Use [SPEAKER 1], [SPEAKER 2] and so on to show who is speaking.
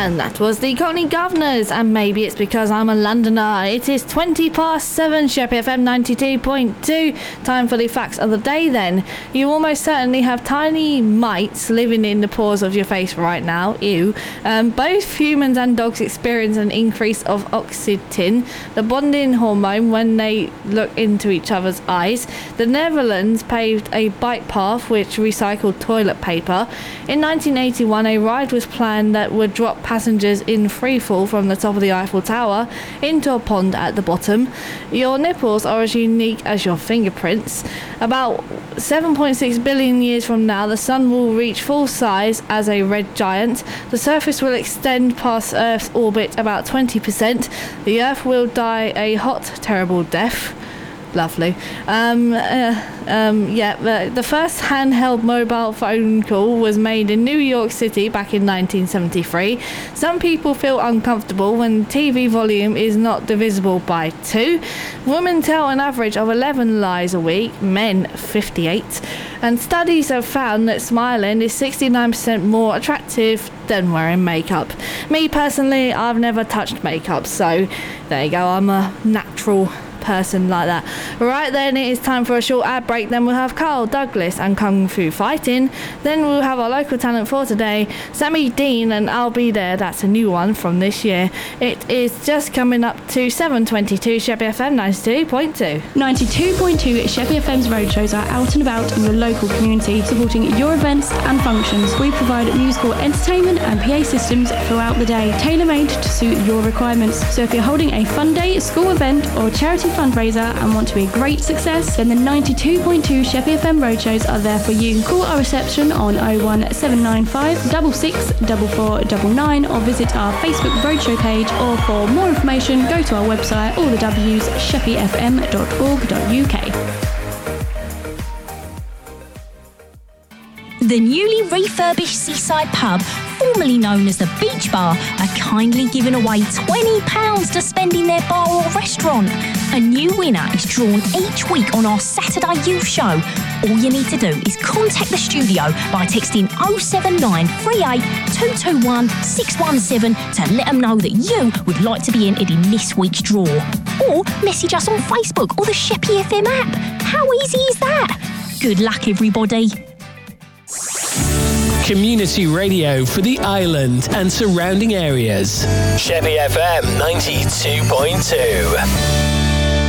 [SPEAKER 1] And that was the Cockney Governors, and maybe it's because I'm a Londoner. It is 7:20, Sheppey FM 92.2. Time for the facts of the day then. You almost certainly have tiny mites living in the pores of your face right now. Ew. Both humans and dogs experience an increase of oxytocin, the bonding hormone, when they look into each other's eyes. The Netherlands paved a bike path which recycled toilet paper. In 1981, a ride was planned that would drop passengers in free fall from the top of the Eiffel Tower into a pond at the bottom. Your nipples are as unique as your fingerprints. About 7.6 billion years from now, the sun will reach full size as a red giant. The surface will extend past Earth's orbit about 20%. The Earth will die a hot, terrible death. Lovely. The first handheld mobile phone call was made in New York City back in 1973. Some people feel uncomfortable when TV volume is not divisible by 2. Women tell an average of 11 lies a week, men 58. And studies have found that smiling is 69% more attractive than wearing makeup. Me personally, I've never touched makeup, so there you go, I'm a natural person like that. Right then, it is time for a short ad break. Then we'll have Carl Douglas and Kung Fu Fighting. Then we'll have our local talent for today, Sammy Dean and I'll Be There. That's a new one from this year. It is just coming up to 7:22 Sheppey FM 92.2.
[SPEAKER 2] 92.2 Sheppey FM's roadshows are out and about in your local community, supporting your events and functions. We provide musical entertainment and PA systems throughout the day, tailor-made to suit your requirements. So if you're holding a fun day, school event or charity fundraiser and want to be a great success, then the 92.2 Sheppey FM roadshows are there for you. Call our reception on 01795 664499 or visit our Facebook roadshow page, or for more information go to our website, all the W's, sheppeyfm.org.uk.
[SPEAKER 3] The newly refurbished Seaside Pub, formerly known as the Beach Bar, are kindly giving away £20 to spend in their bar or restaurant. A new winner is drawn each week on our Saturday Youth Show. All you need to do is contact the studio by texting 07938 221 617 to let them know that you would like to be entered in this week's draw. Or message us on Facebook or the Sheppey FM app. How easy is that? Good luck, everybody.
[SPEAKER 4] Community radio for the island and surrounding areas. Sheppey FM 92.2.